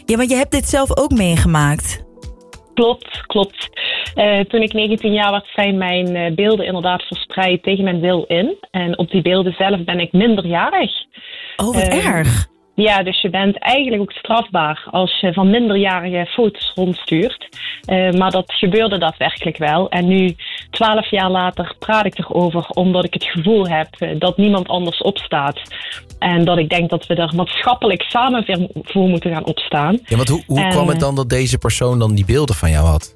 Ja, want je hebt dit zelf ook meegemaakt. Klopt. Toen ik 19 jaar was, zijn mijn beelden inderdaad verspreid tegen mijn wil in. En op die beelden zelf ben ik minderjarig. Oh, wat erg. Ja, dus je bent eigenlijk ook strafbaar als je van minderjarige foto's rondstuurt. Maar dat gebeurde daadwerkelijk wel. En nu, 12 jaar later, praat ik erover omdat ik het gevoel heb dat niemand anders opstaat. En dat ik denk dat we er maatschappelijk samen voor moeten gaan opstaan. Ja, want hoe kwam het dan dat deze persoon dan die beelden van jou had?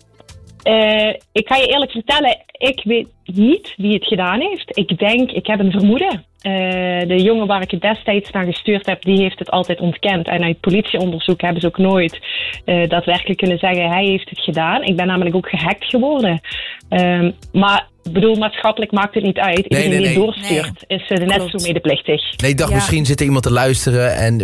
Ik ga je eerlijk vertellen, ik weet niet wie het gedaan heeft. Ik heb een vermoeden. De jongen waar ik het destijds naar gestuurd heb, die heeft het altijd ontkend. En uit politieonderzoek hebben ze ook nooit daadwerkelijk kunnen zeggen, hij heeft het gedaan. Ik ben namelijk ook gehackt geworden. Maar maatschappelijk maakt het niet uit. Iedereen die het doorstuurt is net zo medeplichtig. Nee, ik dacht misschien zit er iemand te luisteren en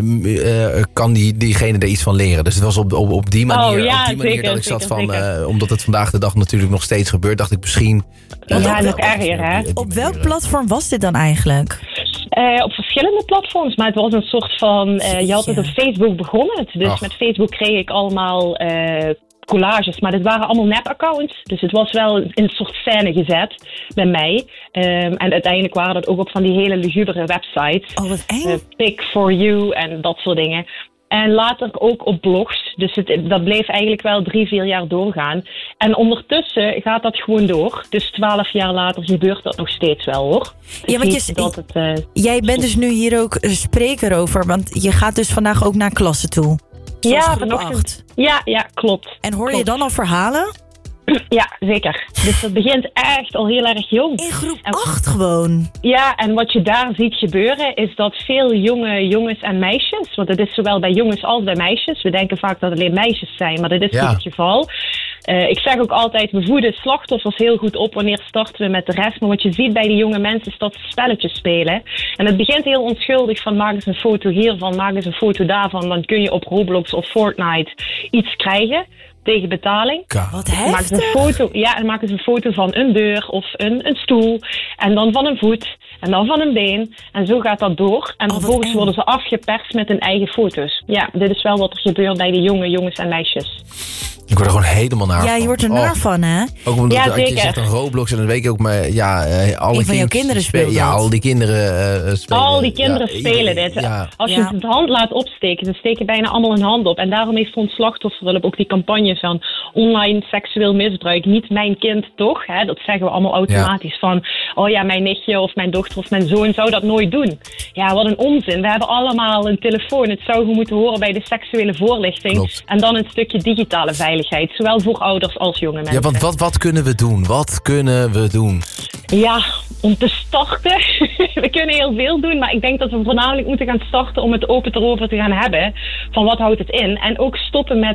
kan diegene er iets van leren. Dus het was op die manier, zeker, dat ik zat van, omdat het vandaag de dag natuurlijk nog steeds gebeurt, dacht ik misschien... Ja, nog erger, hè? Op welk platform was dit dan eigenlijk? Op verschillende platforms, maar het was een soort van... je had het op Facebook begonnen. Dus met Facebook kreeg ik allemaal collages. Maar dit waren allemaal nep-accounts. Dus het was wel in een soort scène gezet bij mij. En uiteindelijk waren dat ook op van die hele lugubere websites. Oh, wat eng. Pick for you en dat soort dingen. En later ook op blogs. Dus dat bleef eigenlijk wel 3-4 jaar doorgaan. En ondertussen gaat dat gewoon door. Dus 12 jaar later gebeurt dat nog steeds wel, hoor. Ja, want jij bent dus nu hier ook spreker over. Want je gaat dus vandaag ook naar klassen toe. Ja, vanochtend. Ja, klopt. En hoor je dan al verhalen? Ja, zeker. Dus dat begint echt al heel erg jong. In groep 8 gewoon? Ja, en wat je daar ziet gebeuren is dat veel jonge jongens en meisjes, want het is zowel bij jongens als bij meisjes. We denken vaak dat het alleen meisjes zijn, maar dat is niet het geval. Ik zeg ook altijd, we voeden slachtoffers heel goed op wanneer starten we met de rest. Maar wat je ziet bij die jonge mensen is dat ze spelletjes spelen. En het begint heel onschuldig van maak eens een foto hiervan, maak eens een foto daarvan. Dan kun je op Roblox of Fortnite iets krijgen tegen betaling. Wat heftig. Dan maken ze een foto van een deur of een stoel. En dan van een voet. En dan van een been. En zo gaat dat door. En vervolgens worden ze afgeperst met hun eigen foto's. Ja, dit is wel wat er gebeurt bij de jonge jongens en meisjes. Ik word er gewoon helemaal naar van. Ja, je wordt er naar van, hè? Ook omdat je zegt een Roblox en dan weet ik ook, maar alle van jouw kinderen spelen ja, al die kinderen spelen. Al die kinderen spelen dit. Ja. Als je de hand laat opsteken, ze steken bijna allemaal hun hand op. En daarom heeft Fonds Slachtofferhulp ook die campagne van online seksueel misbruik. Niet mijn kind, toch? Hè? Dat zeggen we allemaal automatisch van, mijn nichtje of mijn dochter of mijn zoon zou dat nooit doen. Ja, wat een onzin. We hebben allemaal een telefoon. Het zou gewoon moeten horen bij de seksuele voorlichting. Klopt. En dan een stukje digitale veiligheid. Zowel voor ouders als jonge mensen. Ja, want wat kunnen we doen? Wat kunnen we doen? Ja, om te starten. We kunnen heel veel doen, maar ik denk dat we voornamelijk moeten gaan starten om het open erover te gaan hebben. Van wat houdt het in? En ook stoppen met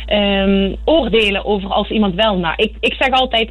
oordelen over als iemand wel. Nou, ik zeg altijd,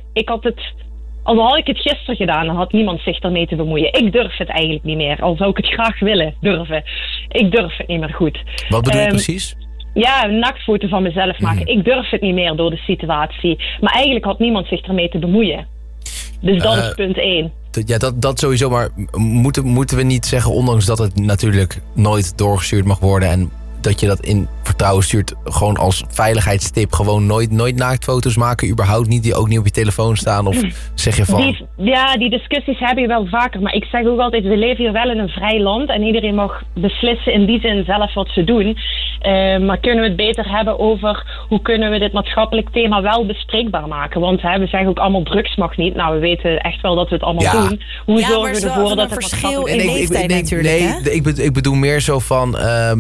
al had ik het gisteren gedaan, dan had niemand zich ermee te bemoeien. Ik durf het eigenlijk niet meer. Al zou ik het graag willen durven. Ik durf het niet meer goed. Wat bedoel je precies? Ja, een naaktfoto van mezelf maken. Ik durf het niet meer door de situatie. Maar eigenlijk had niemand zich ermee te bemoeien. Dus dat is punt 1. Ja, dat sowieso. Maar moeten we niet zeggen, ondanks dat het natuurlijk nooit doorgestuurd mag worden en dat je dat in vertrouwen stuurt, gewoon als veiligheidstip, gewoon nooit naaktfoto's maken, überhaupt niet, die ook niet op je telefoon staan, of zeg je van... Die discussies heb je wel vaker, maar ik zeg ook altijd, we leven hier wel in een vrij land en iedereen mag beslissen in die zin zelf wat ze doen. Maar kunnen we het beter hebben over hoe kunnen we dit maatschappelijk thema wel bespreekbaar maken? Want we zeggen ook allemaal drugs mag niet. Nou, we weten echt wel dat we het allemaal doen. Hoe zorgen we ervoor dat het verschil in leeftijd natuurlijk, hè? Ik bedoel meer zo van...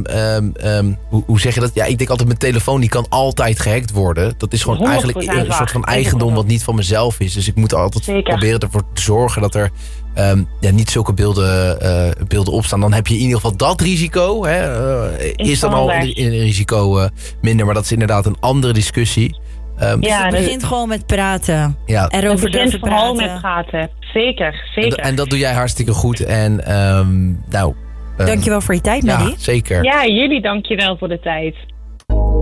hoe zeg je dat? Ja, ik denk altijd, mijn telefoon die kan altijd gehackt worden. Dat is gewoon eigenlijk een soort van eigendom wat niet van mezelf is. Dus ik moet altijd proberen ervoor te zorgen dat er niet zulke beelden opstaan. Dan heb je in ieder geval dat risico. Is dan al een risico minder. Maar dat is inderdaad een andere discussie. Het begint gewoon met praten. Ja. Erover durven praten. Vooral met praten. Zeker. En dat doe jij hartstikke goed. En dankjewel voor je tijd, Maddie. Ja, zeker. Ja, jullie dankjewel voor de tijd.